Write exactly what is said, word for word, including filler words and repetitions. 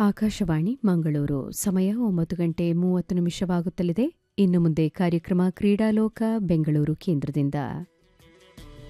ಆಕಾಶವಾಣಿ ಮಂಗಳೂರು ಸಮಯ ಒಂಬತ್ತು ಗಂಟೆ ಮೂವತ್ತು ನಿಮಿಷವಾಗುತ್ತಲಿದೆ. ಇನ್ನು ಮುಂದೆ ಕಾರ್ಯಕ್ರಮ ಕ್ರೀಡಾಲೋಕ ಬೆಂಗಳೂರು ಕೇಂದ್ರದಿಂದ.